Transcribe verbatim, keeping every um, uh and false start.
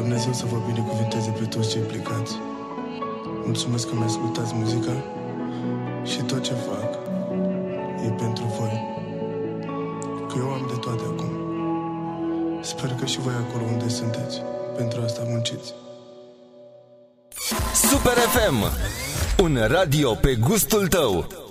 Dumnezeu să vă binecuvinteze pe toți cei implicați. Mulțumesc că mi ascultați muzica și tot ce fac e pentru voi. Că eu am de toate acum. Sper că și voi acolo unde sunteți, pentru asta munciți. Super F M, un radio pe gustul tău.